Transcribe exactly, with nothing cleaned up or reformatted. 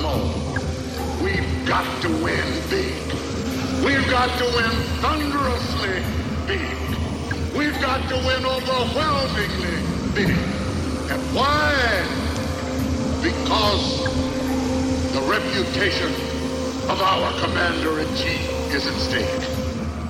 small. We've got to win big. We've got to win thunderously big. We've got to win overwhelmingly big. And why? Because the reputation of our commander-in-chief is at stake.